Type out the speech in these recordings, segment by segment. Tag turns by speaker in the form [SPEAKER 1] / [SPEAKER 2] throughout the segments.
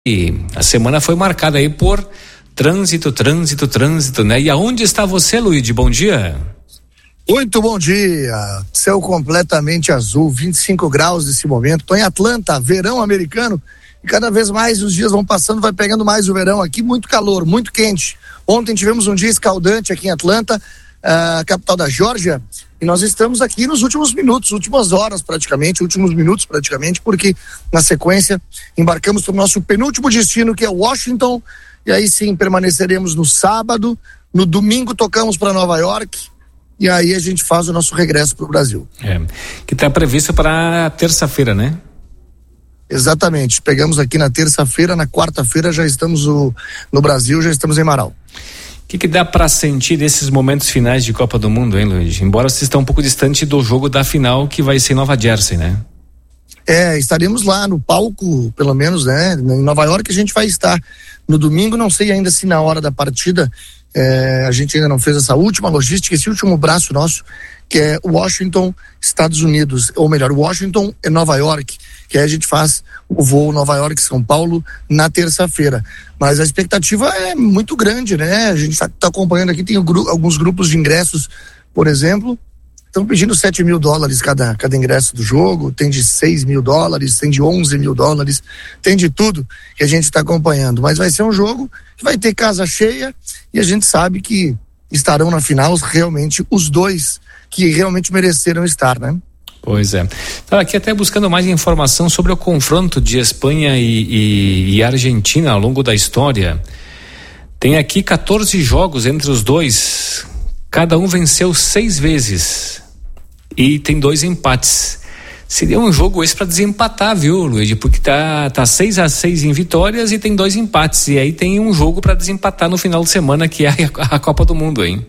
[SPEAKER 1] E a semana foi marcada aí por trânsito, né? E aonde está você, Luigi? Bom dia.
[SPEAKER 2] Muito bom dia. Céu completamente azul, 25 graus nesse momento. Estou em Atlanta, verão americano. E cada vez mais os dias vão passando, vai pegando mais o verão aqui. Muito calor, muito quente. Ontem tivemos um dia escaldante aqui em Atlanta, a capital da Geórgia. E nós estamos aqui nos últimos minutos, últimos minutos praticamente, porque na sequência embarcamos para o nosso penúltimo destino, que é Washington, e aí sim permaneceremos no sábado, no domingo tocamos para Nova York, e aí a gente faz o nosso regresso para o Brasil.
[SPEAKER 1] Que está previsto para terça-feira, né?
[SPEAKER 2] Exatamente, pegamos aqui na terça-feira, na quarta-feira já estamos no Brasil, já estamos em Marau.
[SPEAKER 1] O que dá para sentir desses momentos finais de Copa do Mundo, hein, Luiz? Embora você esteja um pouco distante do jogo da final, que vai ser em Nova Jersey, né?
[SPEAKER 2] Estaremos lá no palco, pelo menos, né? Em Nova York a gente vai estar no domingo, não sei ainda se na hora da partida, a gente ainda não fez essa última logística, esse último braço nosso, que é Washington, Estados Unidos, ou melhor, Washington e Nova York, que aí a gente faz o voo Nova York-São Paulo na terça-feira. Mas a expectativa é muito grande, né? A gente tá acompanhando aqui, tem alguns grupos de ingressos, por exemplo, estão pedindo $7.000 cada ingresso do jogo, tem de $6.000, tem de $11.000, tem de tudo que a gente está acompanhando. Mas vai ser um jogo que vai ter casa cheia e a gente sabe que estarão na final realmente os dois que realmente mereceram estar, né?
[SPEAKER 1] Pois é. Estava aqui até buscando mais informação sobre o confronto de Espanha e Argentina ao longo da história. Tem aqui 14 jogos entre os dois. Cada um venceu 6 vezes. E tem 2 empates. Seria um jogo esse para desempatar, viu, Luiz? Porque tá 6-6 em vitórias e tem 2 empates. E aí tem um jogo para desempatar no final de semana, que é a Copa do Mundo, hein?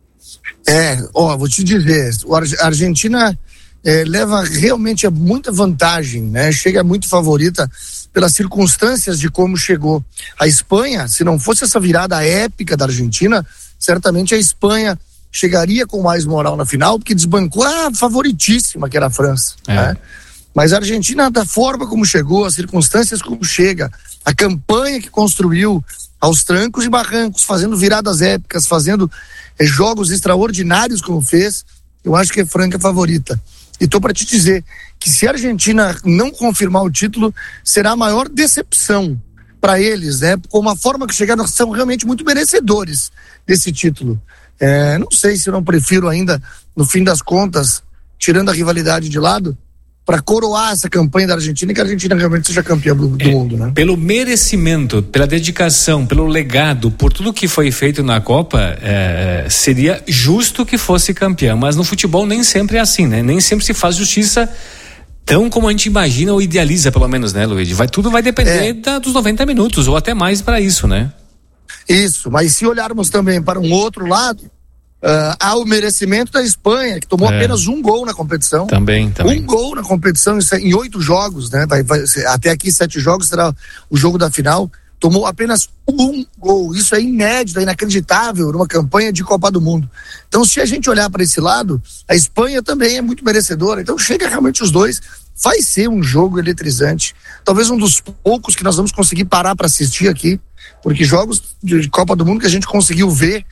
[SPEAKER 2] Vou te dizer, a Argentina leva realmente muita vantagem, né? Chega muito favorita pelas circunstâncias de como chegou. A Espanha, se não fosse essa virada épica da Argentina, certamente a Espanha chegaria com mais moral na final, porque desbancou a favoritíssima, que era a França, né? Mas a Argentina, da forma como chegou, as circunstâncias como chega, a campanha que construiu aos trancos e barrancos, fazendo viradas épicas, fazendo jogos extraordinários como fez, eu acho que é franca favorita. E tô para te dizer que se a Argentina não confirmar o título, será a maior decepção para eles, né? Com a forma que chegaram, são realmente muito merecedores desse título. Não sei se eu não prefiro ainda, no fim das contas, tirando a rivalidade de lado, para coroar essa campanha da Argentina e que a Argentina realmente seja campeã do mundo, né?
[SPEAKER 1] Pelo merecimento, pela dedicação, pelo legado, por tudo que foi feito na Copa, seria justo que fosse campeã, mas no futebol nem sempre é assim, né? Nem sempre se faz justiça tão como a gente imagina ou idealiza, pelo menos, né, Luiz? Tudo vai depender dos 90 minutos ou até mais para isso, né?
[SPEAKER 2] Isso, mas se olharmos também para um outro lado, há o merecimento da Espanha, que tomou apenas um gol na competição.
[SPEAKER 1] Também.
[SPEAKER 2] Um gol na competição em 8 jogos, né? Até aqui 7 jogos será o jogo da final. Tomou apenas um gol. Isso é inédito, é inacreditável numa campanha de Copa do Mundo. Então, se a gente olhar para esse lado, a Espanha também é muito merecedora. Então, chega realmente os dois. Vai ser um jogo eletrizante. Talvez um dos poucos que nós vamos conseguir parar para assistir aqui, porque jogos de Copa do Mundo que a gente conseguiu ver,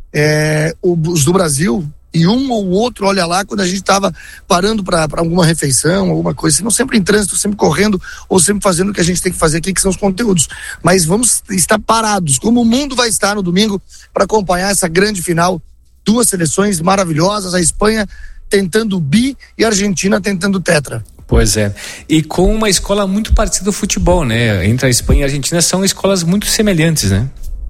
[SPEAKER 2] os do Brasil, e um ou outro, olha lá, quando a gente estava parando para alguma refeição, alguma coisa, não sempre em trânsito, sempre correndo, ou sempre fazendo o que a gente tem que fazer aqui, que são os conteúdos. Mas vamos estar parados, como o mundo vai estar no domingo, para acompanhar essa grande final. 2 seleções maravilhosas, a Espanha tentando bi e a Argentina tentando tetra.
[SPEAKER 1] Pois é, e com uma escola muito parecida do futebol, né? Entre a Espanha e a Argentina são escolas muito semelhantes, né?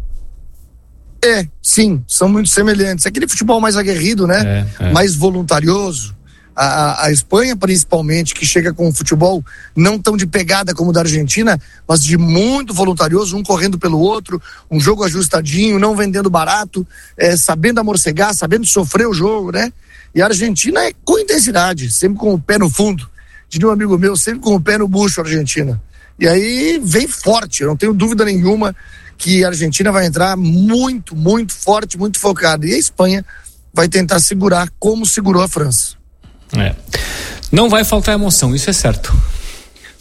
[SPEAKER 2] Sim, são muito semelhantes. Aquele futebol mais aguerrido, né? Mais voluntarioso. A Espanha, principalmente, que chega com um futebol não tão de pegada como o da Argentina, mas de muito voluntarioso, um correndo pelo outro, um jogo ajustadinho, não vendendo barato, sabendo amorcegar, sabendo sofrer o jogo, né? E a Argentina é com intensidade, sempre com o pé no fundo. Diria um amigo meu, sempre com o pé no bucho, a Argentina. E aí vem forte, eu não tenho dúvida nenhuma que a Argentina vai entrar muito, muito forte, muito focada. E a Espanha vai tentar segurar como segurou a França.
[SPEAKER 1] Não vai faltar emoção, isso é certo.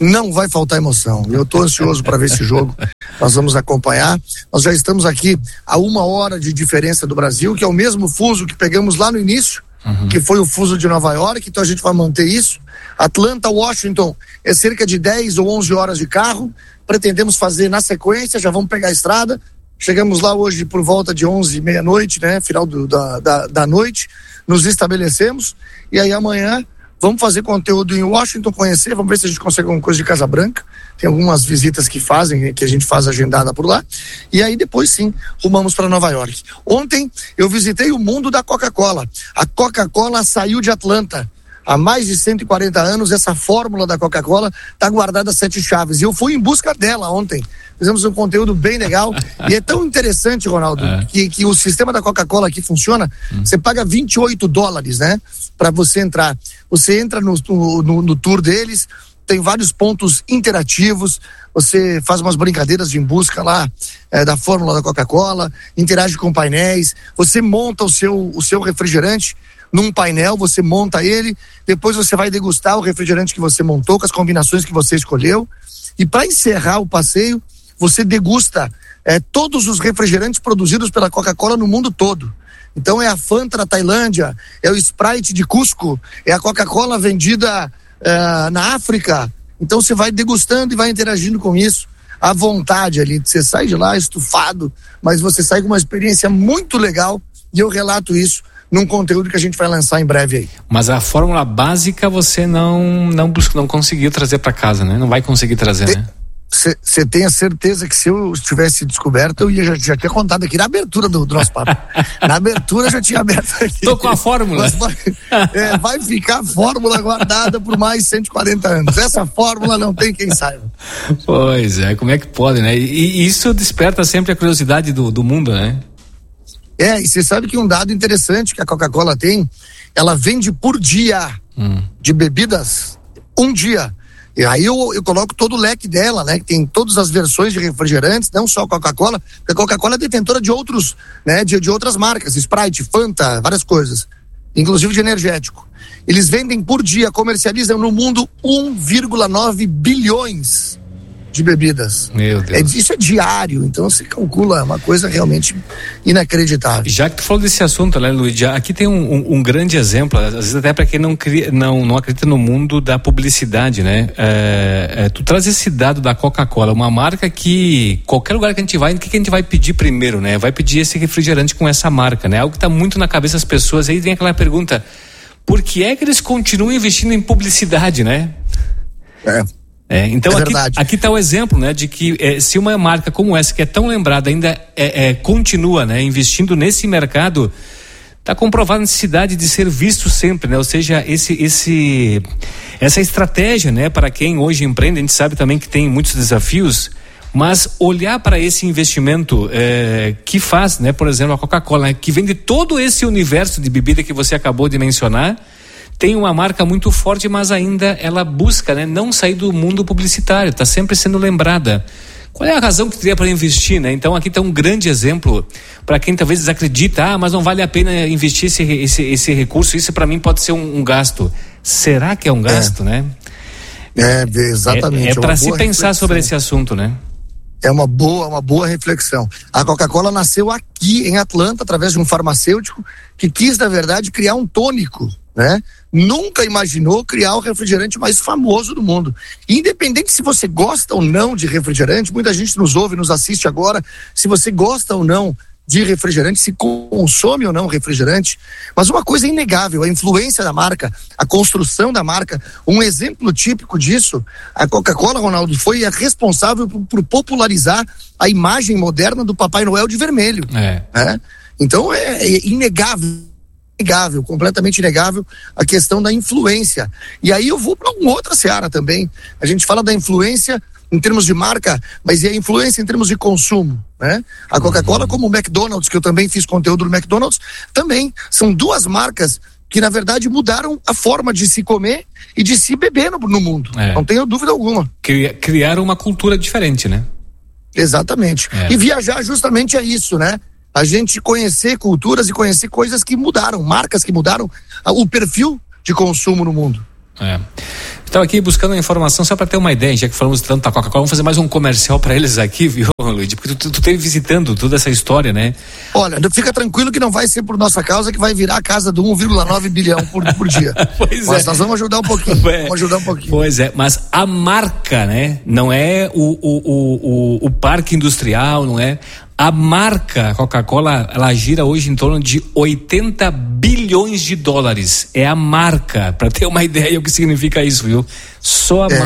[SPEAKER 2] não vai faltar emoção. Eu estou ansioso para ver esse jogo. Nós vamos acompanhar. Nós já estamos aqui a 1 hora de diferença do Brasil, que é o mesmo fuso que pegamos lá no início, que foi o fuso de Nova York, então a gente vai manter isso. Atlanta, Washington é cerca de 10 ou 11 horas de carro. Pretendemos fazer na sequência, já vamos pegar a estrada. Chegamos lá hoje por volta de 11, meia-noite, né? Final da noite. Nos estabelecemos e aí amanhã vamos fazer conteúdo em Washington, conhecer, vamos ver se a gente consegue alguma coisa de Casa Branca. Tem algumas visitas que a gente faz agendada por lá. E aí depois sim, rumamos para Nova York. Ontem eu visitei o mundo da Coca-Cola. A Coca-Cola saiu de Atlanta. Há mais de 140 anos, essa fórmula da Coca-Cola está guardada a 7 chaves. E eu fui em busca dela ontem. Fizemos um conteúdo bem legal. E é tão interessante, Ronaldo, que o sistema da Coca-Cola aqui funciona. Você paga $28, né? Para você entrar. Você entra no tour deles, tem vários pontos interativos. Você faz umas brincadeiras de busca lá da fórmula da Coca-Cola, interage com painéis. Você monta o seu refrigerante num painel, você monta ele, depois você vai degustar o refrigerante que você montou, com as combinações que você escolheu, e para encerrar o passeio, você degusta todos os refrigerantes produzidos pela Coca-Cola no mundo todo. Então é a Fanta da Tailândia, é o Sprite de Cusco, é a Coca-Cola vendida na África. Então você vai degustando e vai interagindo com isso à vontade ali. Você sai de lá estufado, mas você sai com uma experiência muito legal, e eu relato isso num conteúdo que a gente vai lançar em breve aí.
[SPEAKER 1] Mas a fórmula básica você não conseguiu trazer para casa, né? Não vai conseguir trazer, né?
[SPEAKER 2] Você tem a certeza que se eu tivesse descoberto, eu já tinha contado aqui na abertura do nosso papo. Na abertura eu já tinha aberto aqui.
[SPEAKER 1] Tô com a fórmula.
[SPEAKER 2] Vai ficar a fórmula guardada por mais 140 anos. Essa fórmula não tem quem saiba.
[SPEAKER 1] Pois é, como é que pode, né? E isso desperta sempre a curiosidade do mundo, né?
[SPEAKER 2] E você sabe que um dado interessante que a Coca-Cola tem, ela vende por dia de bebidas, um dia. E aí eu coloco todo o leque dela, né? Que tem todas as versões de refrigerantes, não só a Coca-Cola, porque a Coca-Cola é detentora de outros, né? De outras marcas, Sprite, Fanta, várias coisas, inclusive de energético. Eles vendem por dia, comercializam no mundo 1,9 bilhões de bebidas.
[SPEAKER 1] Meu Deus.
[SPEAKER 2] Isso é diário, então se calcula uma coisa realmente inacreditável.
[SPEAKER 1] Já que tu falou desse assunto, né, Luiz, aqui tem um grande exemplo, às vezes até para quem não acredita no mundo da publicidade, né? Tu traz esse dado da Coca-Cola, uma marca que qualquer lugar que a gente vai, o que a gente vai pedir primeiro, né? Vai pedir esse refrigerante com essa marca, né? Algo que está muito na cabeça das pessoas. Aí vem aquela pergunta: por que é que eles continuam investindo em publicidade, né? Então aqui está o exemplo, né, de que se uma marca como essa, que é tão lembrada, ainda continua, né, investindo nesse mercado, está comprovada a necessidade de ser visto sempre, né? Ou seja, essa estratégia, né, para quem hoje empreende, a gente sabe também que tem muitos desafios, mas olhar para esse investimento que faz, né, por exemplo, a Coca-Cola, né, que vende todo esse universo de bebida que você acabou de mencionar, tem uma marca muito forte, mas ainda ela busca, né, não sair do mundo publicitário, está sempre sendo lembrada. Qual é a razão que teria para investir, né? Então aqui está um grande exemplo para quem talvez desacredita, mas não vale a pena investir esse recurso, isso para mim pode ser um gasto. Será que é um gasto, né?
[SPEAKER 2] Exatamente.
[SPEAKER 1] É para se pensar sobre esse assunto, né?
[SPEAKER 2] É uma boa reflexão. A Coca-Cola nasceu aqui em Atlanta, através de um farmacêutico que quis, na verdade, criar um tônico, né? Nunca imaginou criar o refrigerante mais famoso do mundo. Independente se você gosta ou não de refrigerante, muita gente nos ouve, nos assiste agora, se você gosta ou não de refrigerante, se consome ou não refrigerante, mas uma coisa é inegável, a influência da marca, a construção da marca. Um exemplo típico disso, a Coca-Cola, Ronaldo, foi a responsável por popularizar a imagem moderna do Papai Noel de vermelho. Né? Então é inegável, completamente inegável a questão da influência. E aí eu vou para uma outra seara também. A gente fala da influência em termos de marca, mas é a influência em termos de consumo, né? A Coca-Cola, como o McDonald's, que eu também fiz conteúdo no McDonald's, também são duas marcas que na verdade mudaram a forma de se comer e de se beber no mundo. Não tenho dúvida alguma.
[SPEAKER 1] Criaram uma cultura diferente, né?
[SPEAKER 2] Exatamente. E viajar justamente é isso, né? A gente conhecer culturas e conhecer coisas que mudaram, marcas que mudaram o perfil de consumo no mundo.
[SPEAKER 1] Estava aqui buscando uma informação só para ter uma ideia, já que falamos tanto da Coca-Cola, vamos fazer mais um comercial para eles aqui, viu, Luiz? Porque tu esteve visitando toda essa história, né?
[SPEAKER 2] Olha, fica tranquilo que não vai ser por nossa causa que vai virar a casa do 1,9 bilhão por dia. Mas nós vamos ajudar um pouquinho.
[SPEAKER 1] Pois é, mas a marca, né? Não é o parque industrial, não é? A marca Coca-Cola, ela gira hoje em torno de 80 bilhões de dólares. É a marca, para ter uma ideia o que significa isso, viu? Só a